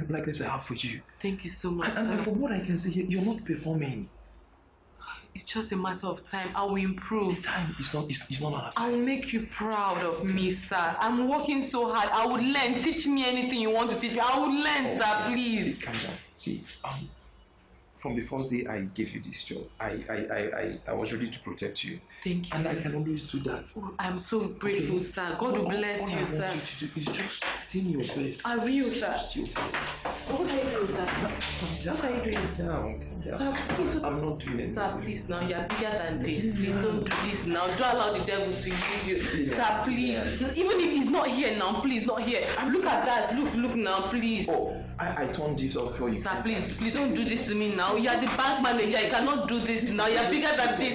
likeness I have for you. Thank you so much, And sir. from what I can see, you're not performing. It's just a matter of time. I will improve. Time is not on our I side. will make you proud of me, sir. I'm working so hard. I will learn. Teach me anything you want to teach me. I will learn, sir, please. See, calm down. See, from the first day I gave you this job, I was ready to protect you. Thank you. And I can always do that. I'm so grateful, sir. God will bless all you, I want sir. you to do is just do your best. I will, sir. Just your best. What are you doing, sir? What are you doing? Down. Sir, please. I'm not doing it. Sir, please now. You're bigger than this. Please don't do this now. Don't allow the devil to use you. Sir, please. Even if he's not here now, please, not here. Look at that. Look now, please. Oh, I turned this off for you. Sir, please don't do this to me now. You're the bank manager. You cannot do this now. You're bigger than this.